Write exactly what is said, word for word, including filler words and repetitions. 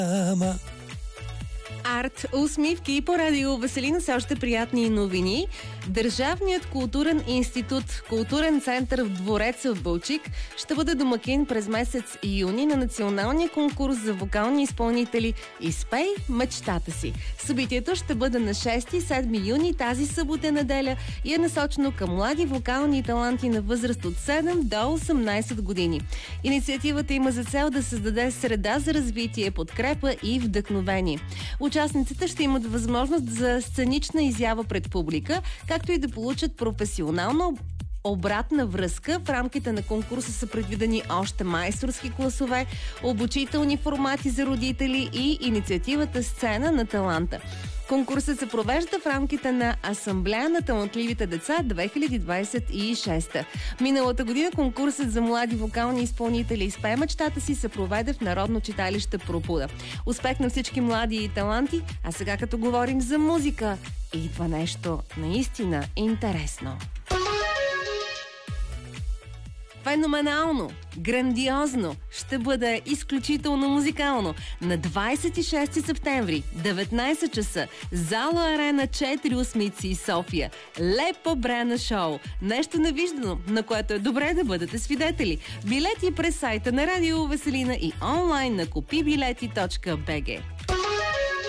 Ама... Арт, усмивки по радио Веселина с още приятни новини. Държавният културен институт, културен център в Двореца в Балчик, ще бъде домакин през месец юни на националния конкурс за вокални изпълнители "Изпей мечтата си". Събитието ще бъде на шести и седми юни, тази събота и неделя, и е насочено към млади вокални таланти на възраст от седем до осемнайсет години. Инициативата има за цел да създаде среда за развитие, подкрепа и вдъхновение. Участниците ще имат възможност за сценична изява пред публика, както и да получат професионална обратна връзка. В рамките на конкурса са предвидени още майсторски класове, обучителни формати за родители и инициативата "Сцена на таланта". Конкурсът се провежда в рамките на Асамблея на талантливите деца две хиляди двайсет и шеста. Миналата година конкурсът за млади вокални изпълнители "Изпей мечтата си" се проведе в Народно читалище Пропуда. Успех на всички млади таланти, а сега като говорим за музика, идва нещо наистина интересно. Феноменално, грандиозно, ще бъде изключително музикално. На двайсет и шести септември, деветнайсет часа, зала Арена четири осмици, София. Лепо Брена шоу. Нещо невиждано, на което е добре да бъдете свидетели. Билети през сайта на Радио Веселина и онлайн на купи билети точка би джи.